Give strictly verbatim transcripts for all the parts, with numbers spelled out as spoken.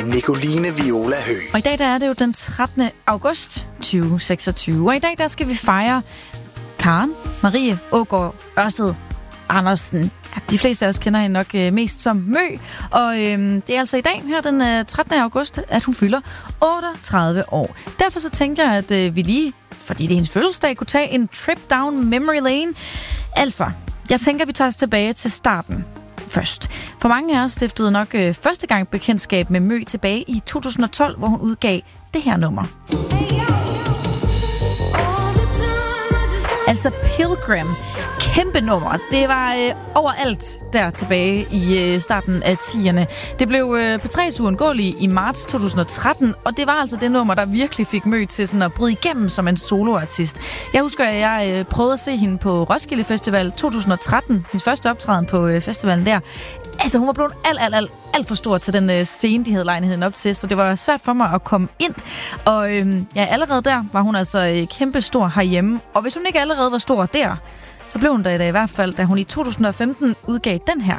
Nicoline Viola Høgh. Og i dag der er det jo den trettende august tyve seksogtyve. Og i dag der skal vi fejre Karen Marie Aagaard Ørsted Andersen. Ja, de fleste af os kender hende nok øh, mest som Mø. Og øh, det er altså i dag, her den øh, trettende august, at hun fylder otteogtredive år. Derfor så tænkte jeg, at øh, vi lige, fordi det er hendes fødselsdag, kunne tage en trip down memory lane. Altså, jeg tænker, vi tager os tilbage til starten først. For mange af os stiftede nok øh, første gang bekendtskab med Mø tilbage i to tusind og tolv, hvor hun udgav det her nummer. Altså Pilgrim. Kæmpe nummer. Det var øh, overalt der tilbage i øh, starten af tierne. Det blev øh, P tre's uundgåelige i marts to tusind og tretten, og det var altså det nummer, der virkelig fik Mø til sådan at bryde igennem som en soloartist. Jeg husker, at jeg øh, prøvede at se hende på Roskilde Festival to tusind og tretten. Hendes første optræden på øh, festivalen der. Altså, hun var blevet alt, alt, alt, alt for stor til den øh, scene, de havde lejligheden op til, så det var svært for mig at komme ind. Og øh, ja, allerede der var hun altså øh, kæmpe stor herhjemme. Og hvis hun ikke allerede var stor der, så blev hun da i hvert fald, da hun i to tusind og femten udgav den her.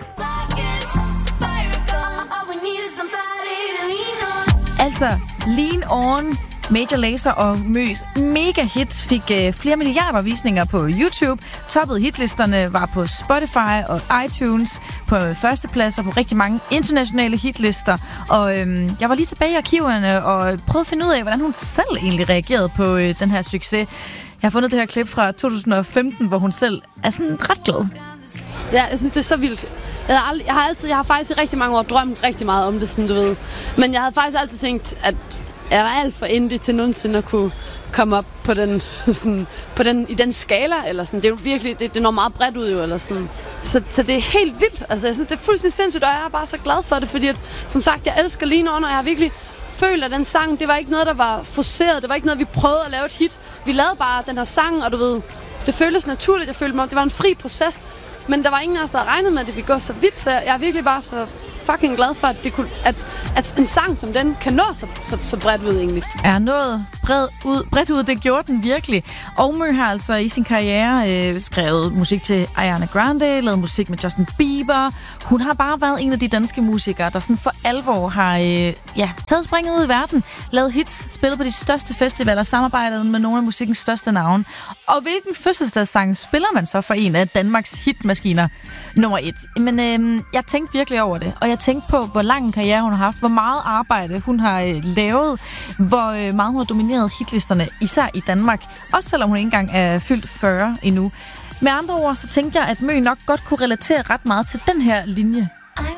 Altså, Lean On, Major Lazer og Møs mega hit fik øh, flere milliarder visninger på YouTube. Toppede hitlisterne var på Spotify og iTunes på førstepladser på rigtig mange internationale hitlister. Og øh, jeg var lige tilbage i arkiverne og prøvede at finde ud af, hvordan hun selv egentlig reagerede på øh, den her succes. Jeg har fundet det her klip fra to tusind og femten, hvor hun selv er sådan ret glad. Ja, jeg synes, det er så vildt. Jeg har, aldrig, jeg har altid, jeg har faktisk i rigtig mange år drømt rigtig meget om det, sådan du ved. Men jeg havde faktisk altid tænkt, at jeg var alt for indie til nogensinde at kunne komme op på den, sådan, på den, i den skala, eller sådan. Det er jo virkelig, det, det når meget bredt ud jo, eller sådan. Så, så det er helt vildt. Altså, jeg synes, det er fuldstændig sindssygt, og jeg er bare så glad for det, fordi at, som sagt, jeg elsker Lean On, og jeg har virkelig følt, at den sang, det var ikke noget, der var forceret, det var ikke noget, vi prøvede at lave et hit. Vi lavede bare den her sang, og du ved, det føltes naturligt, jeg følte mig, det var en fri proces, men der var ingen af os, der havde regnet med, at det ville gå så vidt, så jeg er virkelig bare så fucking glad for, at, det kunne, at, at en sang som den kan nå så, så, så bredt ud egentlig. Er nået bredt ud, bredt ud, det gjorde den virkelig. Og Mø har altså i sin karriere øh, skrevet musik til Ariana Grande, lavet musik med Justin Bieber. Hun har bare været en af de danske musikere, der sådan for alvor har øh, ja, taget springet ud i verden, lavet hits, spillet på de største festivaler, samarbejdet med nogle af musikkens største navne. Og hvilken fødselsdagssang spiller man så for en af Danmarks hitmaskiner nummer et? Men øh, jeg tænkte virkelig over det, og jeg tænkte på, hvor lang en karriere hun har haft, hvor meget arbejde hun har øh, lavet, hvor øh, meget hun har domineret hitlisterne, især i Danmark, også selvom hun ikke engang er fyldt fyrre endnu. Med andre ord, så tænkte jeg, at Mø nok godt kunne relatere ret meget til den her linje.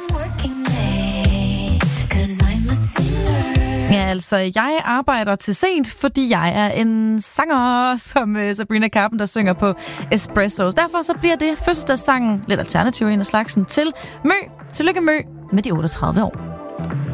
Ja, altså, jeg arbejder til sent, fordi jeg er en sanger, som uh, Sabrina Carpenter synger på Espressos. Derfor så bliver det fødselsdagssangen, lidt alternativ en af slagsen, til Mø. Tillykke Mø med de otteogtredive år.